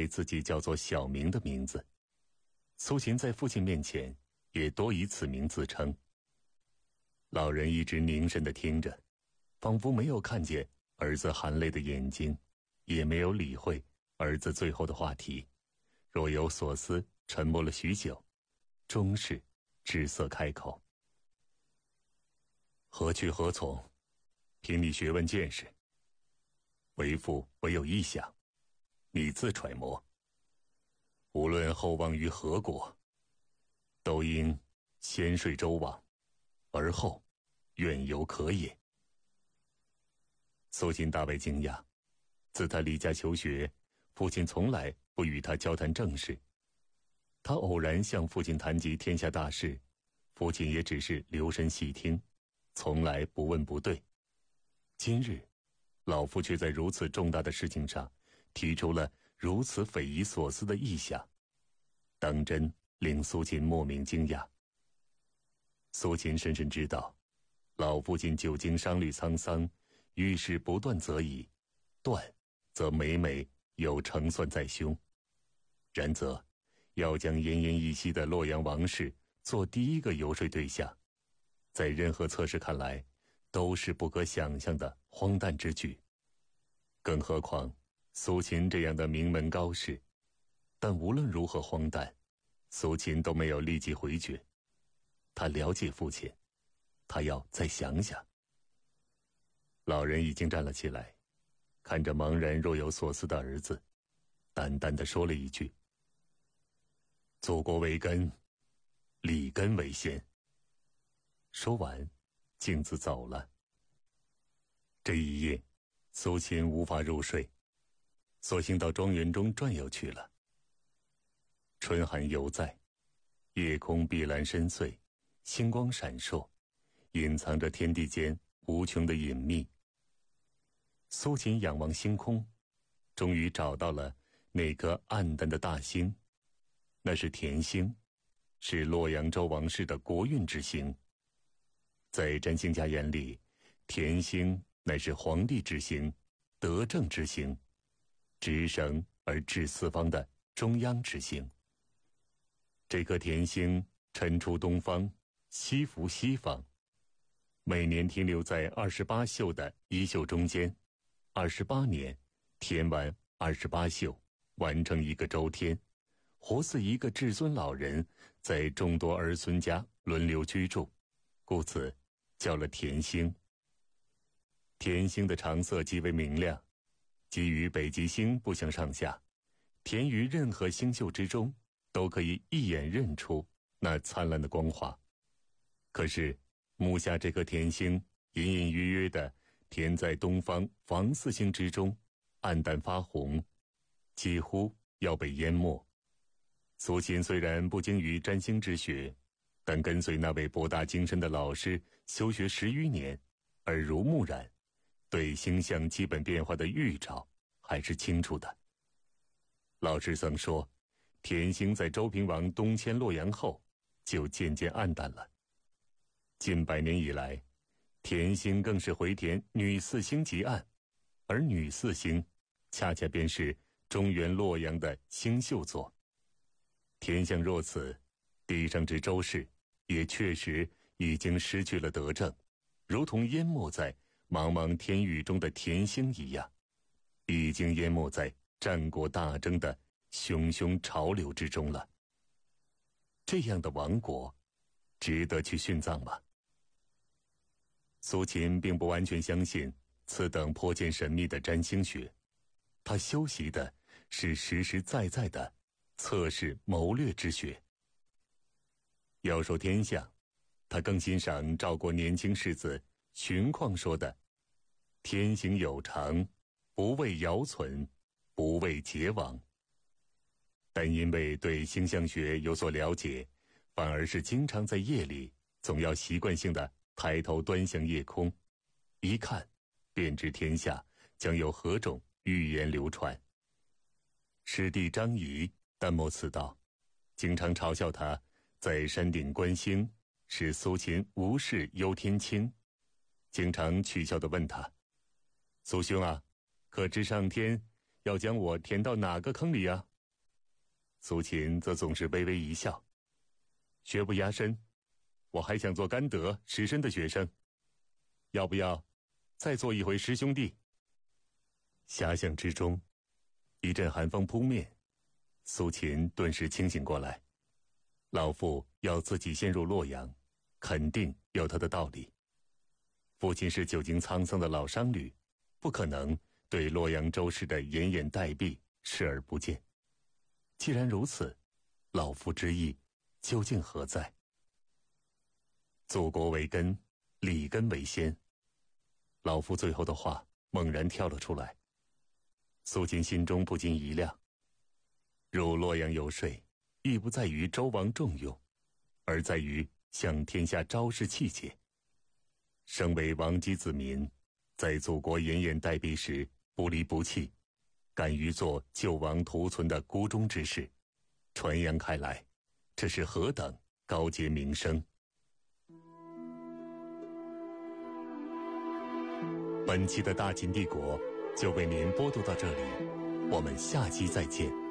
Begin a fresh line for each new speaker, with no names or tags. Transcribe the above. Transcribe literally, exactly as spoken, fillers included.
自己叫做小明的名字。苏秦在父亲面前也多以此名自称。老人一直凝神地听着，仿佛没有看见儿子含泪的眼睛，也没有理会儿子最后的话题，若有所思，沉默了许久，终是至色开口：何去何从？凭你学问见识，为父唯有一想，你自揣摩。无论后望于何国，都应先睡周王，而后远游可也。苏秦大为惊讶，自他离家求学，父亲从来不与他交谈政事。他偶然向父亲谈及天下大事，父亲也只是留神细听，从来不问不对。今日老父却在如此重大的事情上提出了如此匪夷所思的意想，当真令苏秦莫名惊讶。苏秦深深知道，老父亲久经商旅沧桑，遇事不断则已，断则每每有成算在胸。然则要将奄奄一息的洛阳王室做第一个游说对象，在任何测试看来都是不可想象的荒诞之举。更何况苏秦这样的名门高士，但无论如何荒诞，苏秦都没有立即回绝。他了解父亲，他要再想想。老人已经站了起来，看着茫然若有所思的儿子，淡淡地说了一句：祖国为根，立根为先。说完径自走了。这一夜苏秦无法入睡，索性到庄园中转悠去了。春寒犹在，夜空碧蓝深邃，星光闪烁，隐藏着天地间无穷的隐秘。苏秦仰望星空，终于找到了那颗暗淡的大星，那是田星，是洛阳周王室的国运之星。在占星家眼里，田星乃是皇帝之星，德政之星，执绳而治四方的中央之星。这颗田星晨出东方，西伏西方，每年停留在二十八宿的一宿中间，二十八年填完二十八宿，完成一个周天，活似一个至尊老人，在众多儿孙家轮流居住，故此叫了田星。田星的长色极为明亮，即与北极星不相上下，填于任何星宿之中，都可以一眼认出那灿烂的光华。可是目下这颗田星隐隐约约地填在东方房四星之中，暗淡发红，几乎要被淹没。苏秦虽然不精于占星之学，但跟随那位博大精深的老师修学十余年，耳濡目染，对星象基本变化的预兆还是清楚的。老师曾说，田星在周平王东迁洛阳后就渐渐暗淡了。近百年以来，田星更是回填女四星极暗，而女四星恰恰便是中原洛阳的星宿座。天象若此，地上之周氏也确实已经失去了德政，如同淹没在茫茫天域中的田星一样，已经淹没在战国大征的汹汹潮流之中了。这样的亡国，值得去殉葬吗？苏秦并不完全相信此等颇见神秘的占星学，他修习的是实实在在的测试谋略之学。要说天象，他更欣赏赵国年轻世子荀况说的：天行有常，不为尧存，不为桀亡。但因为对星象学有所了解，反而是经常在夜里总要习惯性的抬头端详夜空，一看便知天下将有何种预言流传。师弟张仪淡漠此道，经常嘲笑他在山顶观星，使苏秦无事忧天清，经常取笑地问他：苏兄啊，可知上天要将我填到哪个坑里啊？ 苏秦则总是微微一笑。学不压身，我还想做甘德、石申的学生，要不要再做一回师兄弟？遐想之中，一阵寒风扑面，苏秦顿时清醒过来。老父要自己先入洛阳，肯定有他的道理。父亲是久经沧桑的老商旅，不可能对洛阳周氏的严严待毙视而不见。既然如此，老父之意究竟何在？祖国为根，立根为先。老父最后的话猛然跳了出来，苏秦心中不禁一亮。入洛阳游说，亦不在于周王重用，而在于向天下昭示气节。身为王姬子民，在祖国严严待毙时不离不弃，敢于做救亡图存的孤忠之事，传扬开来，这是何等高洁名声！本期的大秦帝国就为您播读到这里，我们下期再见。